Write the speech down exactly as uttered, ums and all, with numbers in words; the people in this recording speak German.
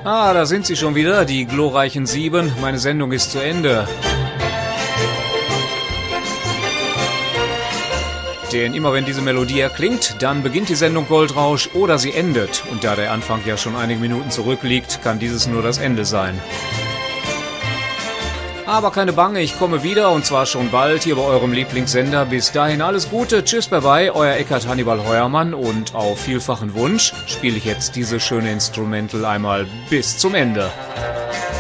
Ah, da sind sie schon wieder, die glorreichen Sieben. Meine Sendung ist zu Ende. Denn immer wenn diese Melodie erklingt, dann beginnt die Sendung Goldrausch oder sie endet. Und da der Anfang ja schon einige Minuten zurückliegt, kann dieses nur das Ende sein. Aber keine Bange, ich komme wieder und zwar schon bald hier bei eurem Lieblingssender. Bis dahin alles Gute, tschüss, bye bye, euer Eckhard Hannibal Heuermann und auf vielfachen Wunsch spiele ich jetzt diese schöne Instrumental einmal bis zum Ende.